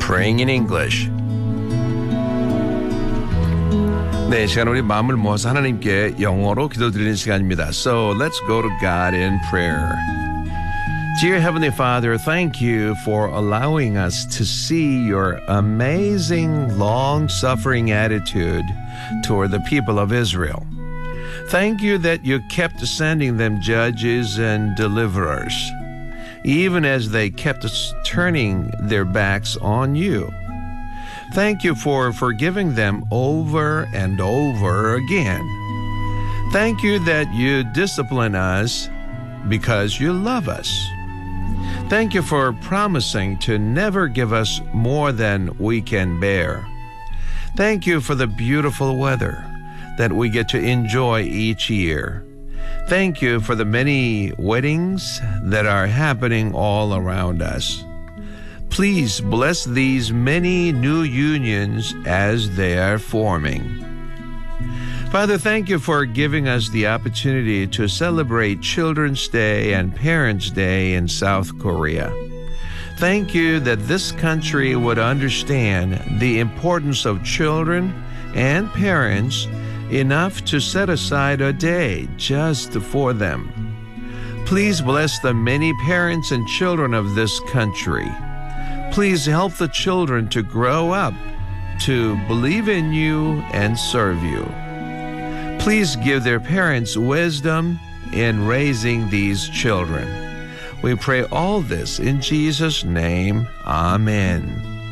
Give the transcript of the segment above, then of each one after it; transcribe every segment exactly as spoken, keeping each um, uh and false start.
Praying in English. 네, 이 시간 우리 마음을 모아서 하나님께 영어로 기도드리는 시간입니다. So let's go to God in prayer. Dear Heavenly Father, thank you for allowing us to see your amazing long-suffering attitude toward the people of Israel. Thank you that you kept sending them judges and deliverers, even as they kept turning their backs on you. Thank you for forgiving them over and over again. Thank you that you discipline us because you love us. Thank you for promising to never give us more than we can bear. Thank you for the beautiful weather that we get to enjoy each year. Thank you for the many weddings that are happening all around us. Please bless these many new unions as they are forming. Father, thank you for giving us the opportunity to celebrate Children's Day and Parents' Day in South Korea. Thank you that this country would understand the importance of children and parents enough to set aside a day just for them. Please bless the many parents and children of this country. Please help the children to grow up to believe in you and serve you. Please give their parents wisdom in raising these children. We pray all this in Jesus' name. Amen.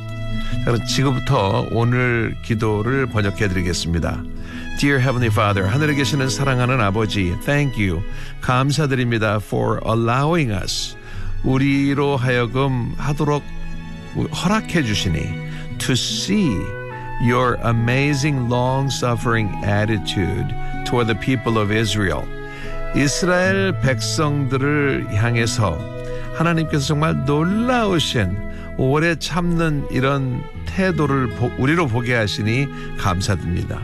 지금부터 오늘 기도를 번역해 드리겠습니다. Dear Heavenly Father, 하늘에 계시는 사랑하는 아버지, thank you. 감사드립니다 for allowing us, 우리로 하여금 하도록 허락해 주시니 to see your amazing long-suffering attitude toward the people of Israel. 이스라엘 백성들을 향해서 하나님께서 정말 놀라우신 오래 참는 이런 태도를 우리로 보게 하시니 감사드립니다.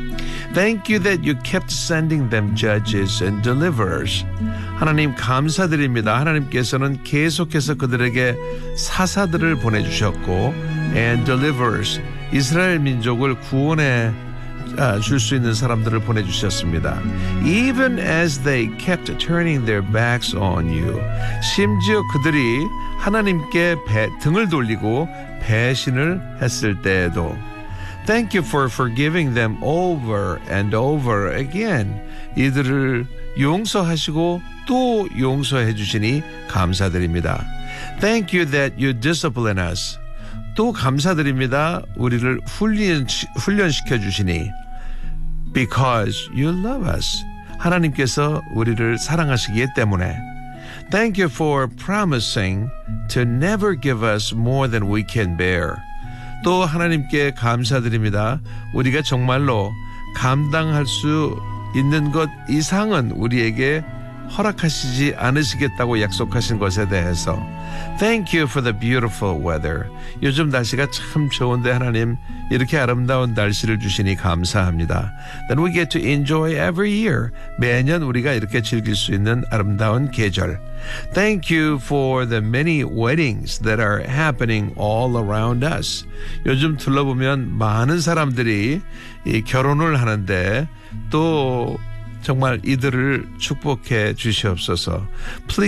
Thank you that you kept sending them judges and deliverers. 하나님 감사드립니다. 하나님께서는 계속해서 그들에게 사사들을 보내주셨고 and deliverers, 이스라엘 민족을 구원해 줄 수 있는 사람들을 보내주셨습니다. Even as they kept turning their backs on you. 심지어 그들이 하나님께 배, 등을 돌리고 배신을 했을 때에도 Thank you for forgiving them over and over again. 이들을 용서하시고 또 용서해 주시니 감사드립니다. Thank you that you discipline us. 또 감사드립니다. 우리를 훈련, 훈련시켜 주시니 Because you love us. 하나님께서 우리를 사랑하시기 때문에 Thank you for promising to never give us more than we can bear. 또 하나님께 감사드립니다. 우리가 정말로 감당할 수 있는 것 이상은 우리에게 허락하시지 않으시겠다고 약속하신 것에 대해서 Thank you for the beautiful weather. 요즘 날씨가 참 좋은데 하나님 이렇게 아름다운 날씨를 주시니 감사합니다. That we get to enjoy every year. 매년 우리가 이렇게 즐길 수 있는 아름다운 계절. Thank you for the many weddings that are happening all around us. 요즘 둘러보면 많은 사람들이 이 결혼을 하는데 또 정말 이들을 축복해 주시옵소서. Please